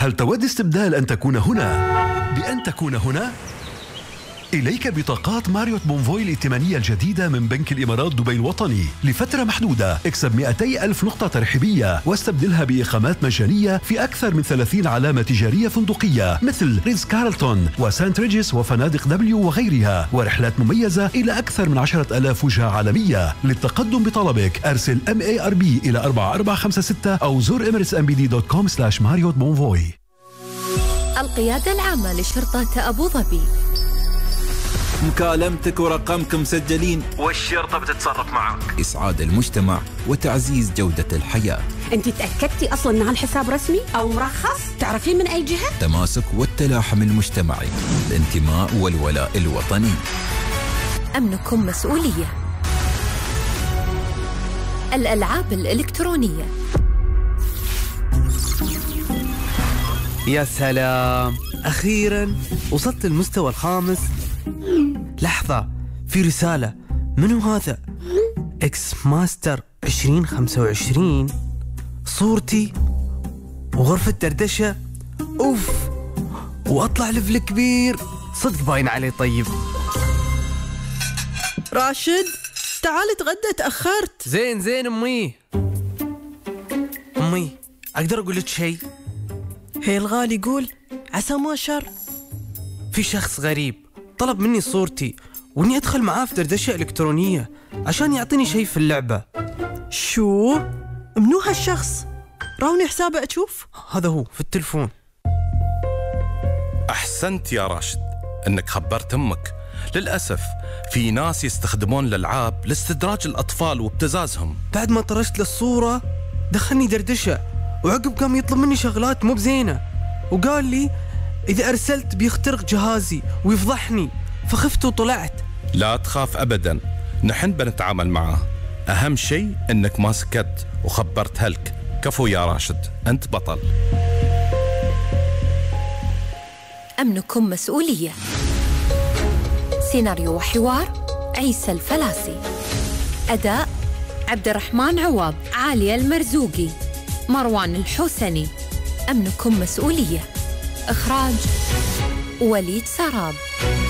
هل تود استبدال أن تكون هنا بأن تكون هنا؟ إليك بطاقات ماريوت بونفوي الائتمانية الجديدة من بنك الإمارات دبي الوطني لفترة محدودة. اكسب 200,000 نقطة ترحيبية واستبدلها بإقامات مجانية في أكثر من 30 علامة تجارية فندقية مثل ريتز كارلتون وسانت ريجيس وفنادق دبليو وغيرها، ورحلات مميزة إلى أكثر من 10,000 وجهة عالمية. للتقدم بطلبك أرسل MARB إلى 4456 أو زور emirates.mbd.com/Marriott Bonvoy. القيادة العامة لشرطة أبو ظبي. مكالمتك ورقمك مسجلين والشرطة بتتصرف معك. إسعاد المجتمع وتعزيز جودة الحياة. أنت تأكدتي أصلاً أن هالحساب رسمي أو مرخص؟ تعرفين من أي جهة؟ تماسك والتلاحم المجتمعي، الانتماء والولاء الوطني. أمنكم مسؤولية. الألعاب الإلكترونية. يا سلام، أخيراً وصلت المستوى الخامس. لحظة، في رسالة. منو هذا؟ إكس ماستر 2025. صورتي وغرفة دردشة. أوف، وأطلع ليفل كبير. صدق باين عليه. طيب راشد، تعال اتغدى، تأخرت. زين أمي أقدر أقول لك شيء؟ هي الغالي قول، عسى ما شر. في شخص غريب طلب مني صورتي وإني أدخل معاه في دردشة إلكترونية عشان يعطيني شيء في اللعبة. شو؟ منو هالشخص؟ راوني حسابه أشوف. هذا هو في التلفون. أحسنت يا راشد أنك خبرت أمك. للأسف في ناس يستخدمون الألعاب لاستدراج الأطفال وابتزازهم. بعد ما طرشت للصورة دخلني دردشة، وعقب قام يطلب مني شغلات مو بزينة، وقال لي إذا أرسلت بيخترق جهازي ويفضحني، فخفت وطلعت. لا تخاف أبدا، نحن بنتعامل معه. أهم شيء أنك ما سكت وخبرت هلك. كفو يا راشد، أنت بطل. أمنكم مسؤولية. سيناريو وحوار عيسى الفلاسي. أداء عبد الرحمن عوض، عالية المرزوقي، مروان الحوسني. أمنكم مسؤولية. إخراج وليد سراب.